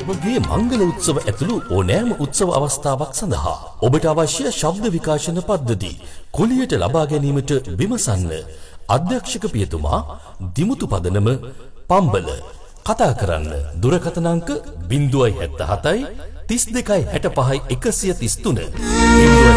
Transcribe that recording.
ඔබගේ මංගල උත්සව ඇතුළු ඕනෑම උත්සව අවස්ථාවක් සඳහා ඔබට අවශ්‍ය ශබ්ද විකාශන පද්ධති කුලියට ලබා ගැනීමට විමසන්න. අධ්‍යක්ෂක පියතුමා දිමුතු පදනම පම්බල. කතා කරන්න දුරකථන අංක 077 32 65 133